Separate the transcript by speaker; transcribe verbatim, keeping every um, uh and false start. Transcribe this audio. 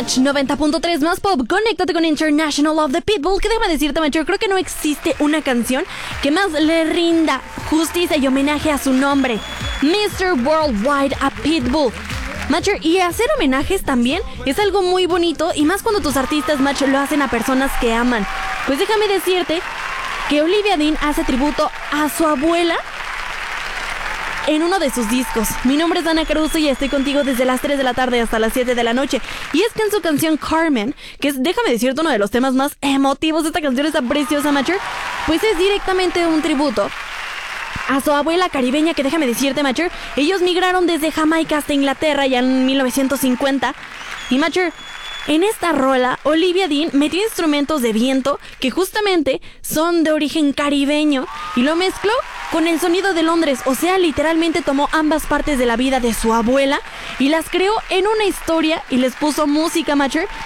Speaker 1: Match noventa punto tres más pop, conéctate con International of the Pitbull. Que déjame decirte, macho, creo que no existe una canción que más le rinda justicia y homenaje a su nombre, mister Worldwide a Pitbull. Macho, y hacer homenajes también es algo muy bonito, y más cuando tus artistas, macho, lo hacen a personas que aman. Pues déjame decirte que Olivia Dean hace tributo a su abuela en uno de sus discos. Mi nombre es Ana Caruso y estoy contigo desde las tres de la tarde hasta las siete de la noche. Y es que en su canción Carmen, que es, déjame decirte, uno de los temas más emotivos de esta canción, esta preciosa, macho, pues es directamente un tributo a su abuela caribeña, que déjame decirte, macho, ellos migraron desde Jamaica hasta Inglaterra ya en mil novecientos cincuenta. Y macho, en esta rola, Olivia Dean metió instrumentos de viento que justamente son de origen caribeño y lo mezcló con el sonido de Londres. O sea, literalmente tomó ambas partes de la vida de su abuela y las creó en una historia y les puso música, macho,